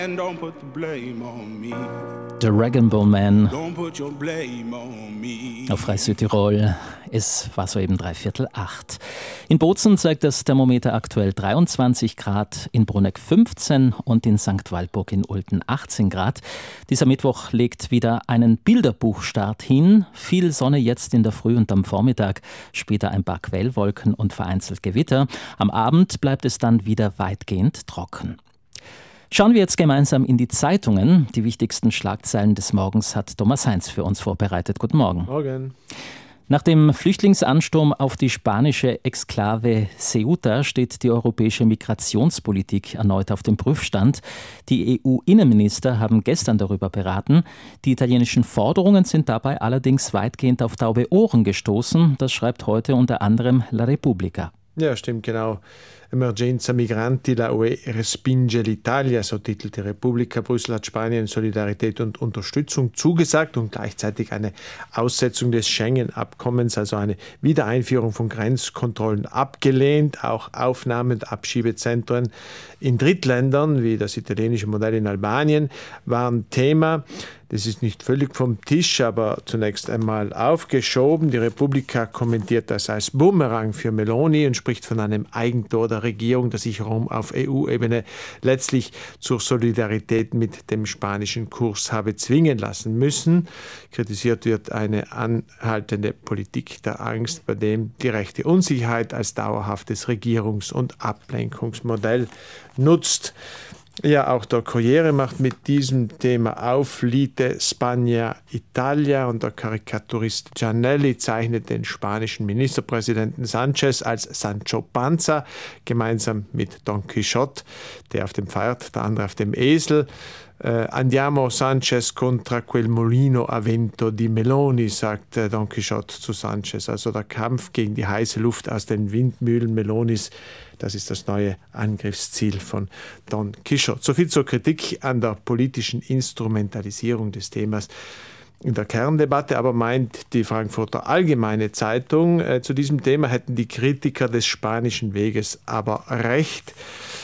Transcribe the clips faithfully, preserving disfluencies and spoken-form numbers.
And don't put the blame on me. Dragon Ball Man Don't put your blame on me. auf Freie Südtirol. Es war soeben dreiviertel acht. In Bozen zeigt das Thermometer aktuell dreiundzwanzig Grad, in Bruneck fünfzehn und in Sankt Walburg in Ulten achtzehn Grad. Dieser Mittwoch legt wieder einen Bilderbuchstart hin. Viel Sonne jetzt in der Früh und am Vormittag, später ein paar Quellwolken und vereinzelt Gewitter. Am Abend bleibt es dann wieder weitgehend trocken. Schauen wir jetzt gemeinsam in die Zeitungen. Die wichtigsten Schlagzeilen des Morgens hat Thomas Heinz für uns vorbereitet. Guten Morgen. Morgen. Nach dem Flüchtlingsansturm auf die spanische Exklave Ceuta steht die europäische Migrationspolitik erneut auf dem Prüfstand. Die E U-Innenminister haben gestern darüber beraten. Die italienischen Forderungen sind dabei allerdings weitgehend auf taube Ohren gestoßen. Das schreibt heute unter anderem La Repubblica. Ja, stimmt, genau. Emergenza Migranti, la U E respinge l'Italia, so titelt die Repubblica. Brüssel hat Spanien Solidarität und Unterstützung zugesagt und gleichzeitig eine Aussetzung des Schengen-Abkommens, also eine Wiedereinführung von Grenzkontrollen abgelehnt. Auch Aufnahme- und Abschiebezentren in Drittländern, wie das italienische Modell in Albanien, waren Thema. Das ist nicht völlig vom Tisch, aber zunächst einmal aufgeschoben. Die Repubblica kommentiert das als Bumerang für Meloni und spricht von einem Eigentor der Regierung, das sich Rom auf E U-Ebene letztlich zur Solidarität mit dem spanischen Kurs habe zwingen lassen müssen. Kritisiert wird eine anhaltende Politik der Angst, bei dem die rechte Unsicherheit als dauerhaftes Regierungs- und Ablenkungsmodell nutzt. Ja, auch der Corriere macht mit diesem Thema auf. Lite Spagna Italia, und der Karikaturist Giannelli zeichnet den spanischen Ministerpräsidenten Sanchez als Sancho Panza, gemeinsam mit Don Quixote, der auf dem Pferd, der andere auf dem Esel. Uh, andiamo Sanchez contra quel molino a vento di Meloni, sagt uh, Don Quixote zu Sanchez. Also der Kampf gegen die heiße Luft aus den Windmühlen Melonis, das ist das neue Angriffsziel von Don Quixote. Soviel zur Kritik an der politischen Instrumentalisierung des Themas in der Kerndebatte, aber meint die Frankfurter Allgemeine Zeitung, äh, zu diesem Thema hätten die Kritiker des spanischen Weges aber recht.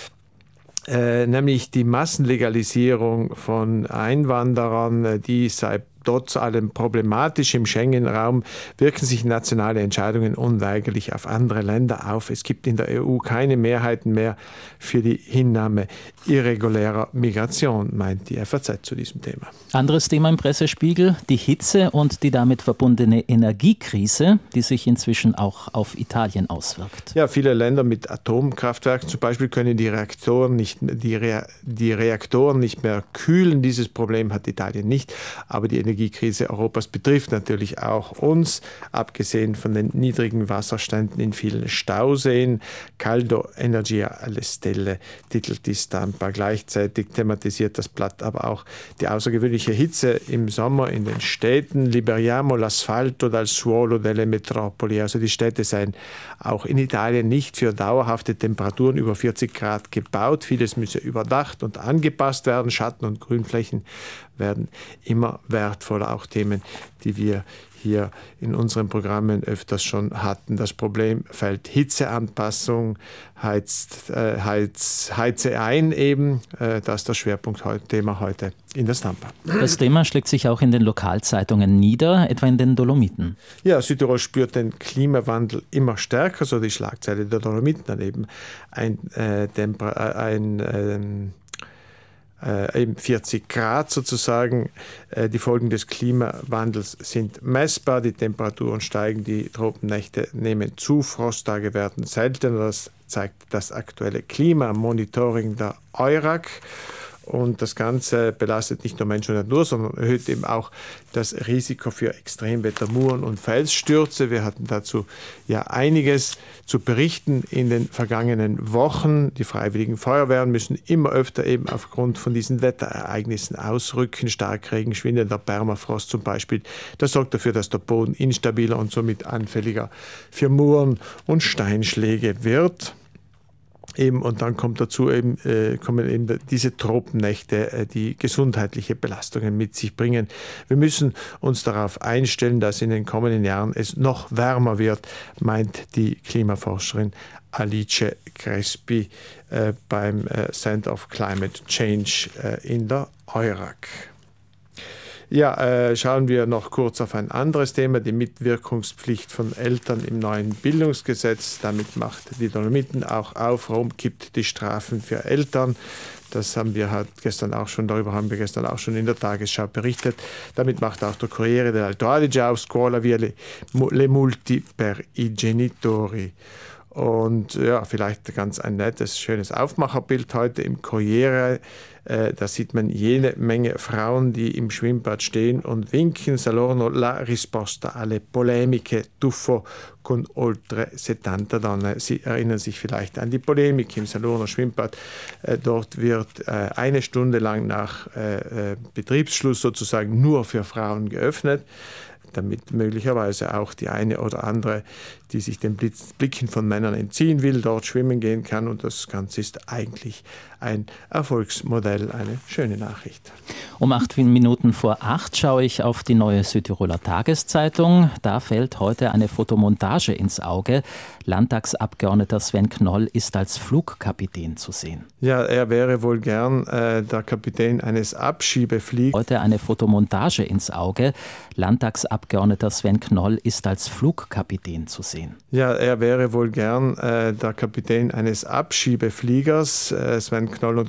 Äh, nämlich die Massenlegalisierung von Einwanderern, die sei trotz allem problematisch im Schengen-Raum, wirken sich nationale Entscheidungen unweigerlich auf andere Länder auf. Es gibt in der E U keine Mehrheiten mehr für die Hinnahme irregulärer Migration, meint die F A Z zu diesem Thema. Anderes Thema im Pressespiegel, die Hitze und die damit verbundene Energiekrise, die sich inzwischen auch auf Italien auswirkt. Ja, viele Länder mit Atomkraftwerken zum Beispiel können die Reaktoren nicht, die, Re, die Reaktoren nicht mehr kühlen. Dieses Problem hat Italien nicht, aber die Energie Die Krise Europas betrifft natürlich auch uns, abgesehen von den niedrigen Wasserständen in vielen Stauseen. Caldo Energia alle Stelle titelt die Stampa. Gleichzeitig thematisiert das Blatt aber auch die außergewöhnliche Hitze im Sommer in den Städten. Liberiamo l'asfalto dal suolo delle metropoli. Also die Städte seien auch in Italien nicht für dauerhafte Temperaturen über vierzig Grad gebaut. Vieles müsse überdacht und angepasst werden. Schatten- und Grünflächen werden immer wertvoller, auch Themen, die wir hier in unseren Programmen öfters schon hatten. Das Problemfeld Hitzeanpassung, heizt, äh, heiz, heize ein eben, äh, das ist das Schwerpunktthema heute in der Stampa. Das Thema schlägt sich auch in den Lokalzeitungen nieder, etwa in den Dolomiten. Ja, Südtirol spürt den Klimawandel immer stärker, so die Schlagzeile der Dolomiten daneben. Ein, äh, Temper- äh, ein äh, Äh, eben vierzig Grad sozusagen. Äh, die Folgen des Klimawandels sind messbar. Die Temperaturen steigen, die Tropennächte nehmen zu, Frosttage werden seltener. Das zeigt das aktuelle Klimamonitoring der EURAG. Und das Ganze belastet nicht nur Mensch und Natur, sondern erhöht eben auch das Risiko für Extremwetter, Muren und Felsstürze. Wir hatten dazu ja einiges zu berichten in den vergangenen Wochen. Die freiwilligen Feuerwehren müssen immer öfter eben aufgrund von diesen Wetterereignissen ausrücken. Starkregen, schwindender Permafrost zum Beispiel. Das sorgt dafür, dass der Boden instabiler und somit anfälliger für Muren und Steinschläge wird. Eben, und dann kommt dazu eben, äh, kommen eben diese Tropennächte, äh, die gesundheitliche Belastungen mit sich bringen. Wir müssen uns darauf einstellen, dass in den kommenden Jahren es noch wärmer wird, meint die Klimaforscherin Alice Crespi äh, beim äh, Center of Climate Change äh, in der E U R A C. Ja, äh, schauen wir noch kurz auf ein anderes Thema, die Mitwirkungspflicht von Eltern im neuen Bildungsgesetz. Damit macht die Dolomiten auch auf, Rom kippt die Strafen für Eltern. Das haben wir halt gestern auch schon, darüber haben wir gestern auch schon in der Tagesschau berichtet. Damit macht auch der Corriere dell'Alto Adige auf, scuola via le, le multi per i genitori. Und ja, vielleicht ganz ein nettes, schönes Aufmacherbild heute im Corriere. Äh, da sieht man jene Menge Frauen, die im Schwimmbad stehen und winken. Salorno la risposta alle polemiche, tuffo con oltre settanta donne. Sie erinnern sich vielleicht an die Polemik im Salorno Schwimmbad. Äh, dort wird äh, eine Stunde lang nach äh, Betriebsschluss sozusagen nur für Frauen geöffnet, damit möglicherweise auch die eine oder andere, die sich den Blitz, Blicken von Männern entziehen will, dort schwimmen gehen kann. Und das Ganze ist eigentlich ein Erfolgsmodell, eine schöne Nachricht. Um acht Minuten vor acht schaue ich auf die neue Südtiroler Tageszeitung. Da fällt heute eine Fotomontage ins Auge. Landtagsabgeordneter Sven Knoll ist als Flugkapitän zu sehen. Ja, er wäre wohl gern äh, der Kapitän eines Abschiebefliegers. Heute eine Fotomontage ins Auge. Landtagsabgeordneter Sven Knoll ist als Flugkapitän zu sehen. Ja, er wäre wohl gern äh, der Kapitän eines Abschiebefliegers. Äh, Sven Knoll und